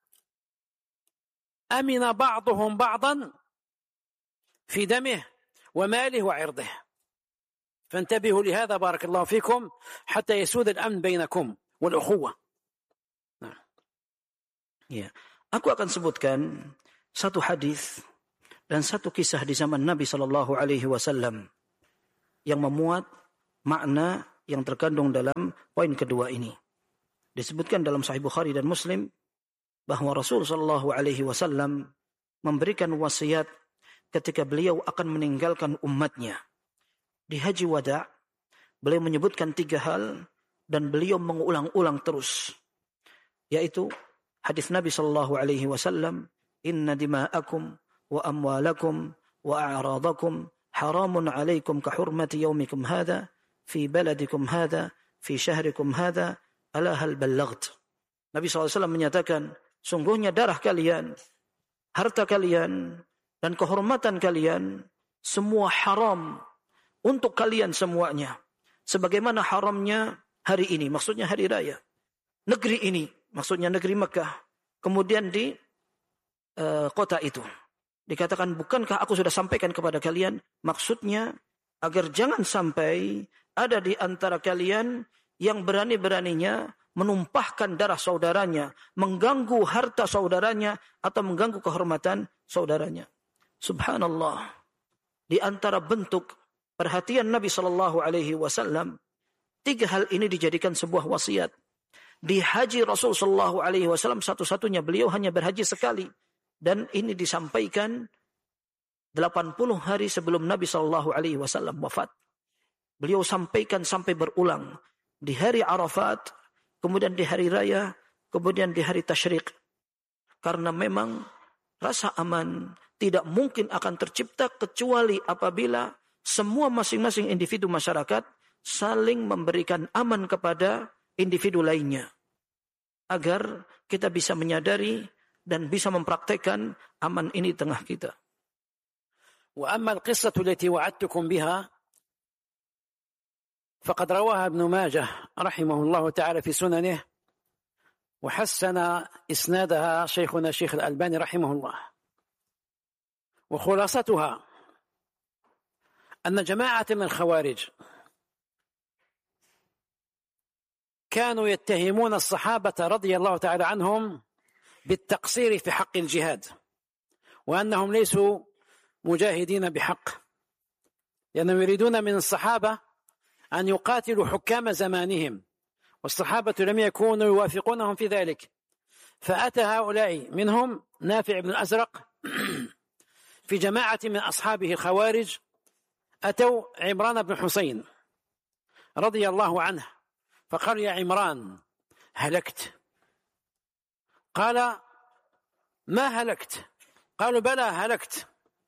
أمن بعضهم بعضا في دمه وماله وعرضه. فانتبهوا لهذا بارك الله فيكم حتى يسود الأمن بينكم والأخوة. Ya, aku akan sebutkan satu hadis dan satu kisah di zaman Nabi sallallahu alaihi wasallam yang memuat makna yang terkandung dalam poin kedua ini. Disebutkan dalam Sahih Bukhari dan Muslim bahwa Rasul sallallahu alaihi wasallam memberikan wasiat ketika beliau akan meninggalkan umatnya. Di Haji Wada, beliau menyebutkan 3 hal dan beliau mengulang-ulang terus, yaitu hadis Nabi sallallahu alaihi wasallam, "Inna dima'akum wa amwalakum wa a'radakum haramun 'alaikum ka hurmati yaumikum hadha fi baladikum hadha fi syahrikum hadha ala hal ballaght." Nabi SAW menyatakan, sungguhnya darah kalian, harta kalian, dan kehormatan kalian semua haram untuk kalian semuanya. Sebagaimana haramnya hari ini, maksudnya hari raya. Negeri ini, maksudnya negeri Mekah. Kemudian di kota itu. Dikatakan, bukankah aku sudah sampaikan kepada kalian? Maksudnya, agar jangan sampai ada di antara kalian yang berani-beraninya menumpahkan darah saudaranya, mengganggu harta saudaranya, atau mengganggu kehormatan saudaranya. Subhanallah. Di antara bentuk perhatian Nabi sallallahu alaihi wasallam, 3 hal ini dijadikan sebuah wasiat. Di haji Rasul sallallahu alaihi wasallam satu-satunya beliau hanya berhaji sekali, dan ini disampaikan 80 hari sebelum Nabi sallallahu alaihi wasallam wafat. Beliau sampaikan sampai berulang di hari Arafat, kemudian di hari raya, kemudian di hari tasyrik. Karena memang rasa aman tidak mungkin akan tercipta kecuali apabila semua masing-masing individu masyarakat saling memberikan aman kepada individu lainnya. Agar kita bisa menyadari dan bisa mempraktekkan aman ini di tengah kita. Wa amma al-qissatu allati wa'adtukum biha faqad rawaha Ibn Majah rahimahullahu ta'ala fi sunanihi wa hassana isnadaha shaykhuna Syekh Al-Albani rahimahullah. Wa khulasatuha أن جماعة من الخوارج كانوا يتهمون الصحابة رضي الله تعالى عنهم بالتقصير في حق الجهاد، وأنهم ليسوا مجاهدين بحق، لأنهم يريدون من الصحابة أن يقاتلوا حكام زمانهم، والصحابة لم يكونوا يوافقونهم في ذلك. فأتى هؤلاء منهم نافع بن الأزرق في جماعة من أصحابه الخوارج، أتوا عمران بن حسين رضي الله عنه فقالوا: يا عمران هلكت. قال: ما هلكت؟ قالوا: بلى هلكت.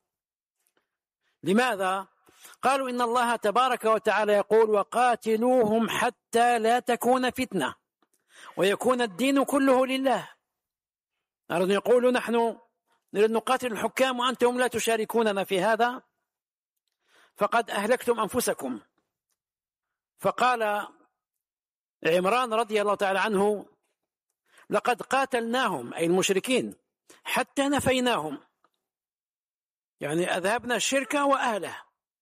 لماذا؟ قالوا: إن الله تبارك وتعالى يقول: وقاتلوهم حتى لا تكون فتنة ويكون الدين كله لله. أردوا يقولوا: نحن نريد نقاتل الحكام وأنتم لا تشاركوننا في هذا، فقد أهلكتم أنفسكم. فقال عمران رضي الله تعالى عنه: لقد قاتلناهم أي المشركين حتى نفيناهم، يعني أذهبنا الشرك وأهله.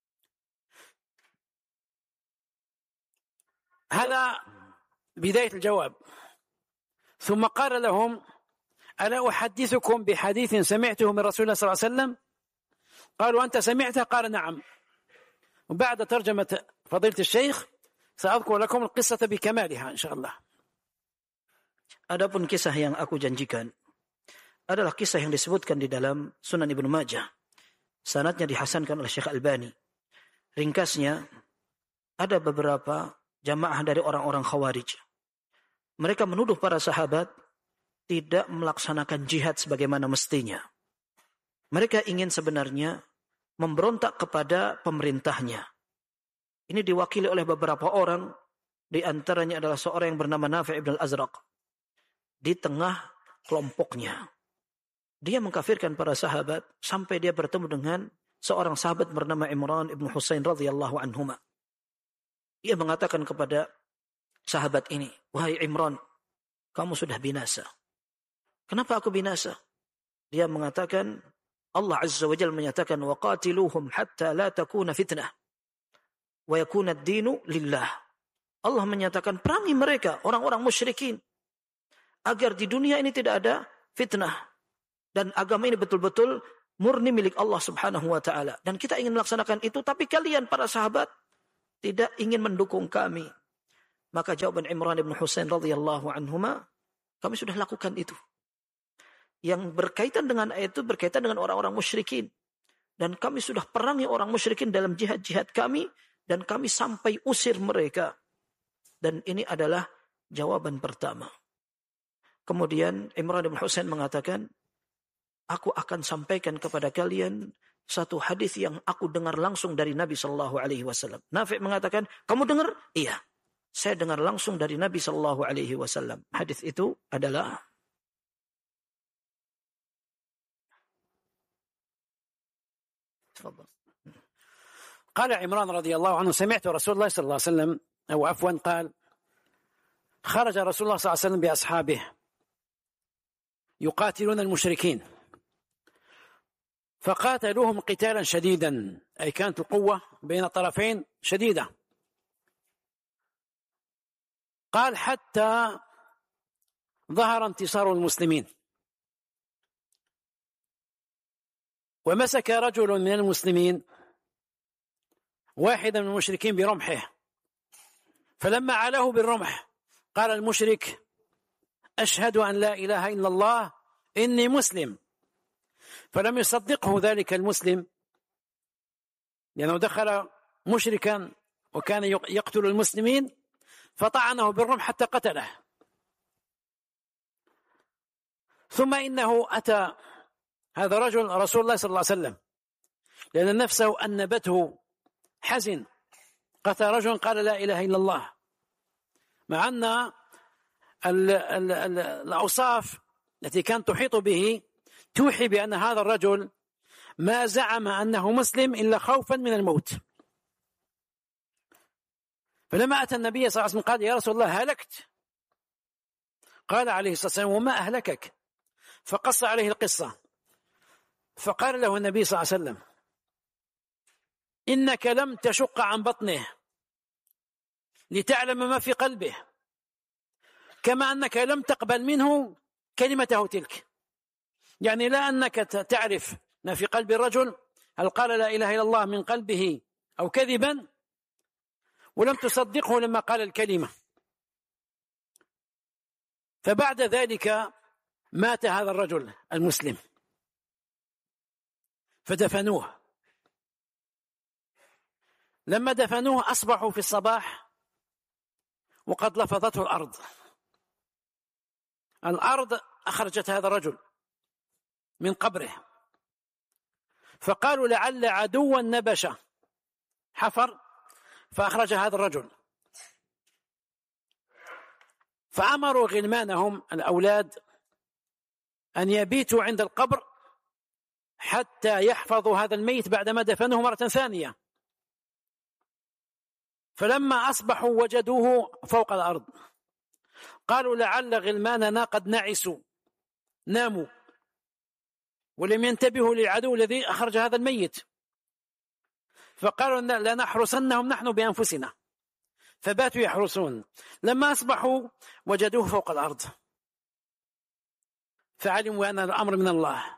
هذا بداية الجواب. ثم قال لهم: ألا أحدثكم بحديث سمعته من رسول الله صلى الله عليه وسلم؟ قالوا: أنت سمعته؟ قال: نعم. وبعد ترجمة فضيلة الشيخ سأذكر لكم القصة بكمالها إن شاء الله. Adapun kisah yang aku janjikan adalah kisah yang disebutkan di dalam Sunan Ibnu Majah. Sanadnya dihasankan oleh Syekh Albani. Ringkasnya, ada beberapa jamaah dari orang-orang Khawarij. Mereka menuduh para sahabat tidak melaksanakan jihad sebagaimana mestinya. Mereka ingin sebenarnya memberontak kepada pemerintahnya. Ini diwakili oleh beberapa orang, di antaranya adalah seorang yang bernama Nafi' ibn al-Azraq. Di tengah kelompoknya, dia mengkafirkan para sahabat sampai dia bertemu dengan seorang sahabat bernama Imran ibn Husain radhiyallahu anhuma. Dia mengatakan kepada sahabat ini, "Wahai Imran, kamu sudah binasa." "Kenapa aku binasa?" Dia mengatakan, Allah Azza wa Jalla menyatakan, "Waqatiluhum hatta la takuna fitnah wa yakuna ad-dinu lillah." Allah menyatakan, perangi mereka, orang-orang musyrikin, agar di dunia ini tidak ada fitnah dan agama ini betul-betul murni milik Allah Subhanahu wa taala dan kita ingin melaksanakan itu, tapi kalian para sahabat tidak ingin mendukung kami. Maka jawaban Imran bin Husain radhiyallahu anhuma, kami sudah lakukan itu. Yang berkaitan dengan ayat itu berkaitan dengan orang-orang musyrikin. Dan kami sudah perangi orang musyrikin dalam jihad-jihad kami. Dan kami sampai usir mereka. Dan ini adalah jawaban pertama. Kemudian Imran bin Husain mengatakan, aku akan sampaikan kepada kalian satu hadis yang aku dengar langsung dari Nabi Sallallahu Alaihi Wasallam. Nafi' mengatakan, kamu dengar? Iya, saya dengar langsung dari Nabi Sallallahu Alaihi Wasallam. Hadis itu adalah قال عمران رضي الله عنه سمعت رسول الله صلى الله عليه وسلم أو عفوا قال خرج رسول الله صلى الله عليه وسلم بأصحابه يقاتلون المشركين فقاتلوهم قتالا شديدا أي كانت القوة بين الطرفين شديدة. قال حتى ظهر انتصار المسلمين ومسك رجل من المسلمين واحدا من المشركين برمحه فلما علاه بالرمح قال المشرك أشهد أن لا إله إلا الله إني مسلم. فلم يصدقه ذلك المسلم لأنه دخل مشركا وكان يقتل المسلمين فطعنه بالرمح حتى قتله. ثم إنه أتى هذا رجل رسول الله صلى الله عليه وسلم لأن نفسه أنبته حزن، قتل رجل قال لا إله إلا الله، مع أن الأوصاف التي كانت تحيط به توحي بأن هذا الرجل ما زعم أنه مسلم إلا خوفا من الموت. فلما أتى النبي صلى الله عليه وسلم قال يا رسول الله هلكت. قال عليه الصلاة والسلام وما أهلكك؟ فقص عليه القصة. فقال له النبي صلى الله عليه وسلم إنك لم تشق عن بطنه لتعلم ما في قلبه كما أنك لم تقبل منه كلمته تلك. يعني لا أنك تعرف ما في قلب الرجل هل قال لا إله إلا الله من قلبه أو كذبا، ولم تصدقه لما قال الكلمة. فبعد ذلك مات هذا الرجل المسلم فدفنوه. لما دفنوه أصبحوا في الصباح وقد لفظته الأرض أخرجت هذا الرجل من قبره، فقالوا لعل عدوا نبش، حفر فأخرج هذا الرجل. فأمروا غلمانهم الأولاد أن يبيتوا عند القبر حتى يحفظوا هذا الميت بعدما دفنوه مرة ثانية. فلما أصبحوا وجدوه فوق الأرض قالوا لعل غلماننا قد نعسوا ناموا ولم ينتبهوا للعدو الذي أخرج هذا الميت، فقالوا لنحرسنهم نحن بأنفسنا، فباتوا يحرسون. لما أصبحوا وجدوه فوق الأرض فعلموا أن الأمر من الله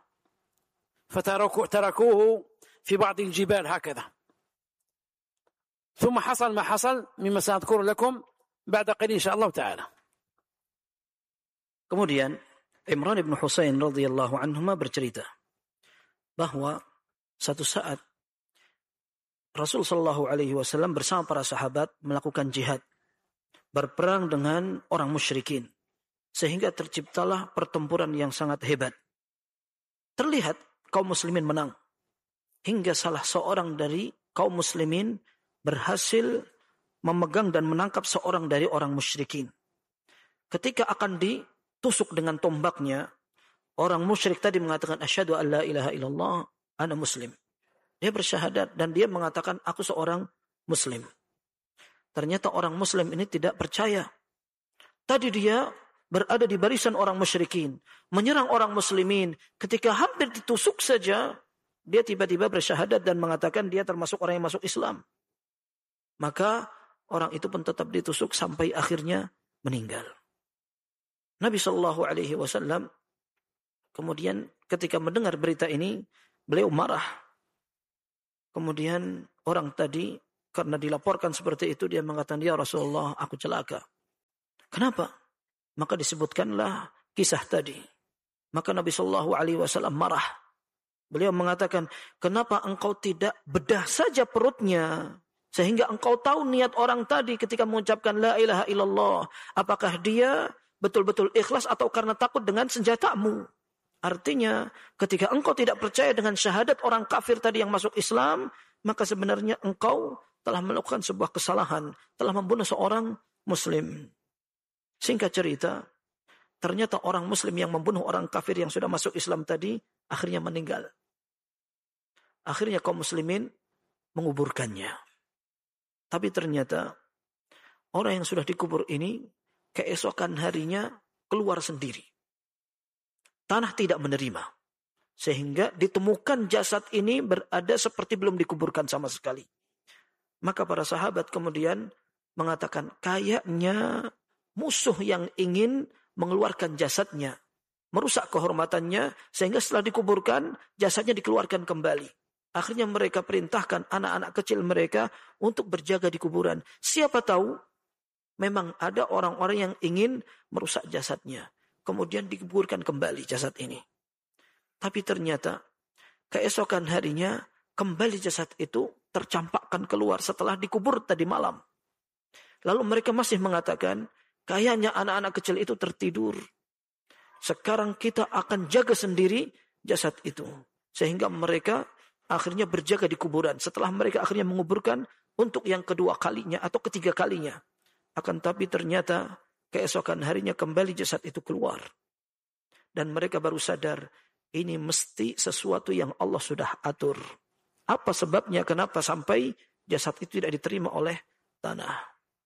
فتركوه في بعض الجبال هكذا. ثم حصل ما حصل مما سأذكر لكم بعد قليل إن شاء الله تعالى. Kemudian Imran bin Husain radhiyallahu anhuma bercerita bahwa satu saat Rasul sallallahu alaihi wasallam bersama para sahabat melakukan jihad, berperang dengan orang musyrikin, sehingga terciptalah pertempuran yang sangat hebat. Terlihat kaum muslimin menang, hingga salah seorang dari kaum muslimin berhasil memegang dan menangkap seorang dari orang musyrikin. Ketika akan ditusuk dengan tombaknya, orang musyrik tadi mengatakan asyhadu an la ilaha illallah ana muslim. Dia bersyahadat dan dia mengatakan aku seorang muslim. Ternyata orang muslim ini tidak percaya. Tadi dia berada di barisan orang musyrikin, menyerang orang muslimin. Ketika hampir ditusuk saja, dia tiba-tiba bersyahadat dan mengatakan dia termasuk orang yang masuk Islam. Maka orang itu pun tetap ditusuk sampai akhirnya meninggal. Nabi Shallallahu Alaihi Wasallam Kemudian ketika mendengar berita ini, beliau marah. Kemudian orang tadi karena dilaporkan seperti itu, dia mengatakan, ya Rasulullah, aku celaka. Kenapa? Maka disebutkanlah kisah tadi. Maka Nabi SAW marah. Beliau mengatakan, kenapa engkau tidak bedah saja perutnya, sehingga engkau tahu niat orang tadi ketika mengucapkan la ilaha illallah. Apakah dia betul-betul ikhlas atau karena takut dengan senjatamu? Artinya, ketika engkau tidak percaya dengan syahadat orang kafir tadi yang masuk Islam, maka sebenarnya engkau telah melakukan sebuah kesalahan, telah membunuh seorang muslim. Singkat cerita, ternyata orang muslim yang membunuh orang kafir yang sudah masuk Islam tadi, akhirnya meninggal. Akhirnya kaum muslimin menguburkannya. Tapi ternyata, orang yang sudah dikubur ini, keesokan harinya keluar sendiri. Tanah tidak menerima. Sehingga ditemukan jasad ini berada seperti belum dikuburkan sama sekali. Maka para sahabat kemudian mengatakan, kayaknya musuh yang ingin mengeluarkan jasadnya, merusak kehormatannya, sehingga setelah dikuburkan, jasadnya dikeluarkan kembali. Akhirnya mereka perintahkan anak-anak kecil mereka untuk berjaga di kuburan. Siapa tahu memang ada orang-orang yang ingin merusak jasadnya. Kemudian dikuburkan kembali jasad ini. Tapi ternyata keesokan harinya kembali jasad itu tercampakkan keluar setelah dikubur tadi malam. Lalu mereka masih mengatakan, kayaknya anak-anak kecil itu tertidur. Sekarang kita akan jaga sendiri jasad itu. Sehingga mereka akhirnya berjaga di kuburan. Setelah mereka akhirnya menguburkan untuk yang kedua kalinya atau ketiga kalinya. Akan tapi ternyata keesokan harinya kembali jasad itu keluar. Dan mereka baru sadar, ini mesti sesuatu yang Allah sudah atur. Apa sebabnya? Kenapa sampai jasad itu tidak diterima oleh tanah?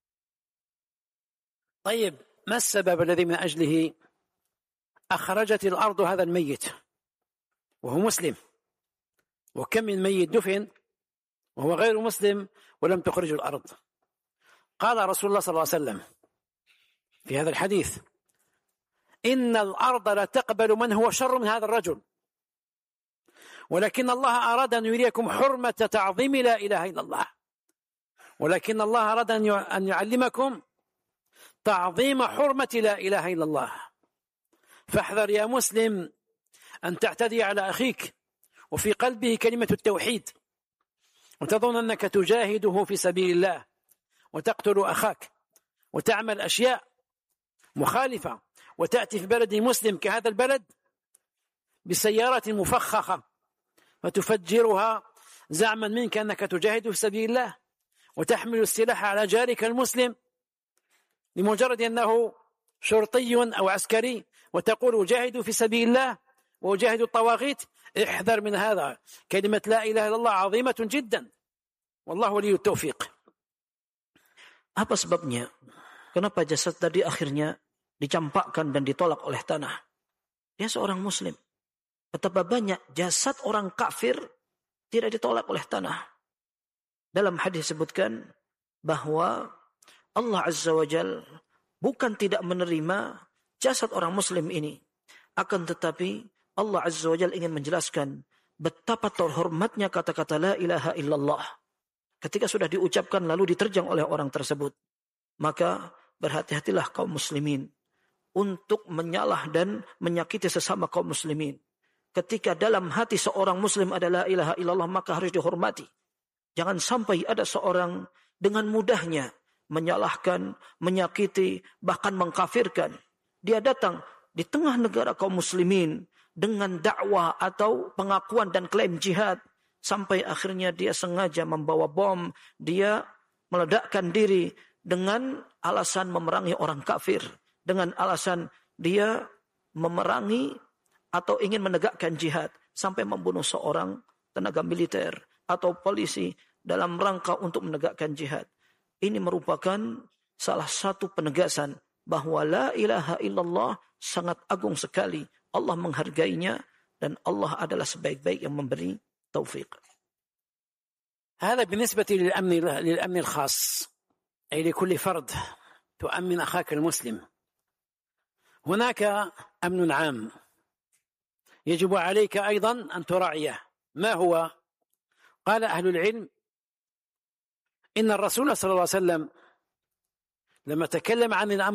طيب ما السبب الذي من أجله أخرجت الأرض هذا الميت وهو مسلم؟ وكم من ميت دفن وهو غير مسلم ولم تخرج الأرض. قال رسول الله صلى الله عليه وسلم في هذا الحديث: إن الأرض لا تقبل من هو شر من هذا الرجل، ولكن الله أراد أن يريكم حرمة تعظيم لا إله إلا الله، ولكن الله أراد أن يعلمكم تعظيم حرمة لا إله إلا الله. فاحذر يا مسلم أن تعتدي على أخيك وفي قلبه كلمة التوحيد وتظن أنك تجاهده في سبيل الله وتقتل أخاك وتعمل أشياء مخالفة، وتأتي في بلد مسلم كهذا البلد بسيارة مفخخة فتفجرها زعما منك أنك تجاهد في سبيل الله، وتحمل السلاح على جارك المسلم لمجرد أنه شرطي أو عسكري وتقول أجاهد في سبيل الله وأجاهد الطواغيت. احذر من هذا. كلمة لا إله إلا الله عظيمة جدا والله ولي التوفيق. Apa sebabnya? Kenapa jasad tadi akhirnya dicampakkan dan ditolak oleh tanah? Dia seorang muslim. Betapa banyak jasad orang kafir tidak ditolak oleh tanah. Dalam hadis disebutkan bahwa Allah Azza wa Jal bukan tidak menerima jasad orang muslim ini. Akan tetapi Allah Azza wa Jal ingin menjelaskan betapa terhormatnya kata-kata la ilaha illallah. Ketika sudah diucapkan lalu diterjang oleh orang tersebut, maka berhati-hatilah kaum muslimin untuk menyalah dan menyakiti sesama kaum muslimin. Ketika dalam hati seorang muslim ada la ilaha illallah, maka harus dihormati. Jangan sampai ada seorang dengan mudahnya menyalahkan, menyakiti, bahkan mengkafirkan. Dia datang di tengah negara kaum muslimin dengan dakwah atau pengakuan dan klaim jihad, sampai akhirnya dia sengaja membawa bom, dia meledakkan diri dengan alasan memerangi orang kafir, dengan alasan dia memerangi atau ingin menegakkan jihad, sampai membunuh seorang tenaga militer atau polisi dalam rangka untuk menegakkan jihad. Ini merupakan salah satu penegasan bahwa la ilaha illallah sangat agung sekali. Allah menghargainya dan Allah adalah sebaik-baik yang memberi taufik. هذا بالنسبة للأمن الخاص، أي لكل فرد تؤمن أخاك المسلم. هناك أمن عام يجب عليك أيضا أن تراعيه. ما هو؟ قال أهل العلم إن الرسول صلى الله عليه وسلم لما تكلم عن الأمر